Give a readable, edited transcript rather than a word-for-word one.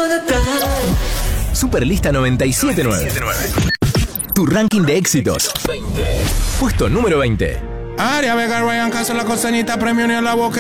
Superlista 97.9. Tu ranking de éxitos. Puesto número 20. Aria Vega, Ryan Castro, la costanita, premio ni a la boca.